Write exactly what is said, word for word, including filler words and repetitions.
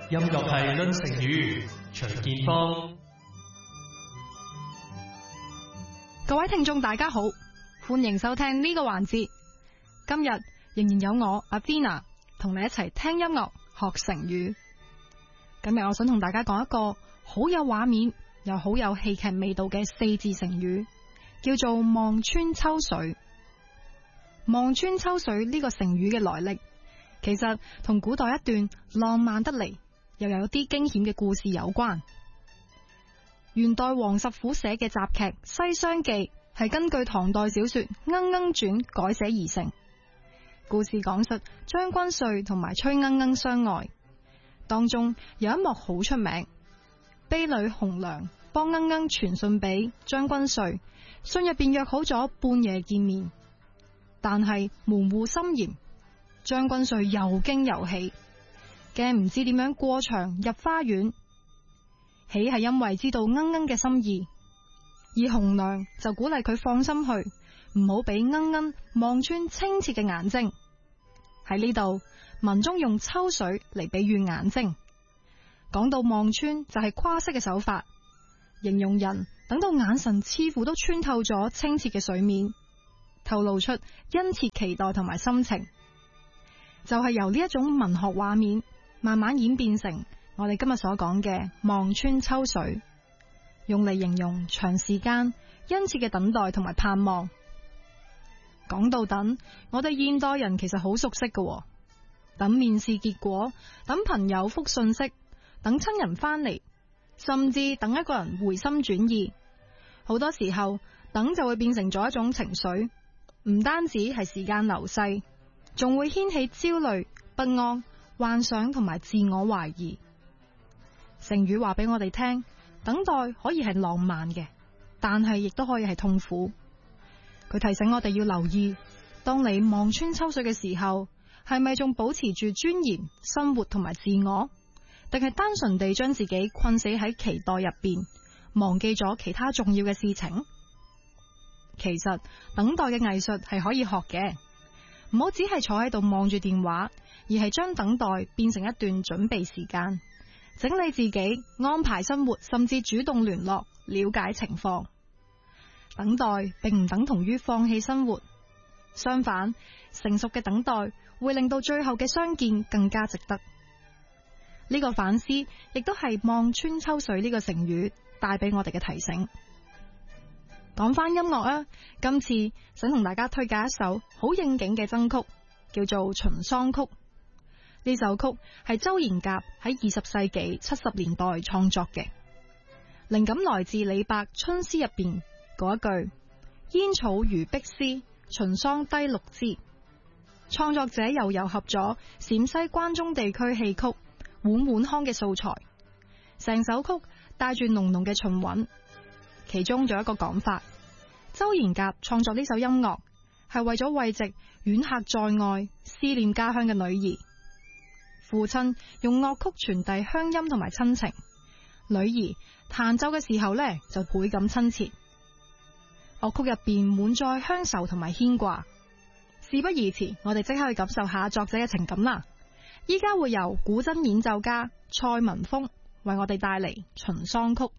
音樂係論成語，徐建邦。 各位聽眾大家好，歡迎收聽呢個環節。今日仍然有我阿 Athena 同你一齊聽音樂學成語。今日我想同大家講一個好有畫面又好有戲劇味道嘅四字成語，叫做望穿秋水。望穿秋水呢個成語嘅來歷，其實同古代一段浪漫得嚟又有啲驚險嘅故事有關。元代王實甫寫嘅雜劇《西廂記》係根據唐代小說《鶯鶯傳》改寫而成。故事講述張君瑞同埋崔鶯鶯相愛，當中有一幕好出名，婢女紅娘幫鶯鶯傳信俾張君瑞，信入邊約好咗半夜見面，但係門戶森嚴，張君瑞又驚又喜，驚唔知點樣過牆入花園。喜係因為知道鶯鶯嘅心意，而紅娘就鼓勵佢放心去，唔好俾鶯鶯望穿清澈嘅眼睛。喺呢度，文中用秋水嚟比喻眼睛，講到望穿就係誇飾嘅手法，形容人等到眼神似乎都穿透咗清澈嘅水面，透露出殷切期待同埋心情。就係由呢一種文學畫面慢慢演變成我哋今日所講嘅望穿秋水，用嚟形容長時間殷切嘅等待同埋盼望。講到等，我哋現代人其實好熟悉嘅，等面試結果，等朋友覆信息，等親人翻嚟，甚至等一個人回心轉意。好多時候，等就會變成咗一種情緒，唔單止係時間流逝，仲會掀起焦慮、不安、幻想同埋自我懷疑。成語話俾我哋聽，等待可以係浪漫嘅，但係亦都可以係痛苦。佢提醒我哋要留意，當你望穿秋水嘅時候，係咪仲保持住尊嚴、生活同埋自我，定係單純地將自己困死喺期待入邊，忘記咗其他重要嘅事情？其實等待嘅藝術係可以學嘅，唔好只係坐喺度望住電話，而係將等待變成一段準備時間，整理自己，安排生活，甚至主動聯絡，了解情況。等待並唔等同於放棄生活，相反，成熟嘅等待會令到最後嘅相見更加值得。呢個反思亦都係望穿秋水呢個成語帶俾我哋嘅提醒。講翻音樂啊，今次想同大家推介一首好應景嘅箏曲，叫做《秦桑曲》。呢首曲係周賢甲喺二十世紀七十年代創作嘅，靈感來自李白《春思》入邊嗰一句煙草如碧絲，秦桑低綠枝。創作者又糅合咗陝西關中地區戲曲浣浣腔嘅素材，成首曲帶住濃濃嘅秦韻。其中仲有一個講法，周賢甲創作呢首音樂係為咗慰藉遠客在外思念家鄉嘅女兒，父親用樂曲傳遞鄉音同埋親情，女兒彈奏嘅時候呢就倍感親切。樂曲入邊滿載鄉愁同埋牽掛。事不宜遲，我哋即刻去感受下作者嘅情感啦！依家會由古箏演奏家蔡文峰為我哋帶嚟《秦桑曲》。